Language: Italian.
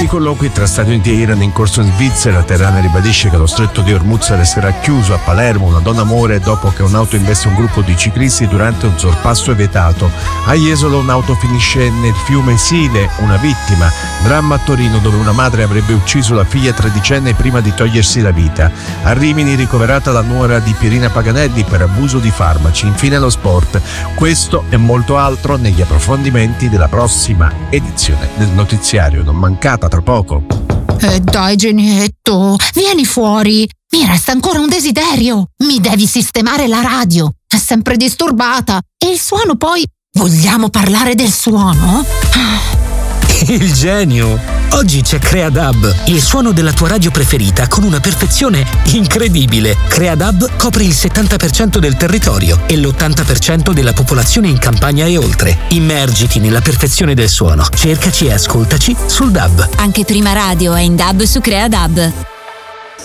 I colloqui tra Stati Uniti e Iran in corso in Svizzera. Teheran ribadisce che lo stretto di Hormuz resterà chiuso. A Palermo una donna muore dopo che un'auto investe un gruppo di ciclisti durante un sorpasso vietato. A Jesolo un'auto finisce nel fiume Sile, una vittima. Dramma a Torino dove una madre avrebbe ucciso la figlia tredicenne prima di togliersi la vita. A Rimini ricoverata la nuora di Pierina Paganelli per abuso di farmaci. Infine lo sport. Questo e molto altro negli approfondimenti della prossima edizione del notiziario. Non mancata tra poco. Dai genietto, vieni fuori. Mi resta ancora un desiderio. Mi devi sistemare la radio. È sempre disturbata. E il suono poi... Vogliamo parlare del suono? Il genio! Oggi c'è CreaDub, il suono della tua radio preferita con una perfezione incredibile. CreaDub copre il 70% del territorio e l'80% della popolazione in campagna e oltre. Immergiti nella perfezione del suono. Cercaci e ascoltaci sul DAB. Anche Prima Radio è in DAB su CreaDub.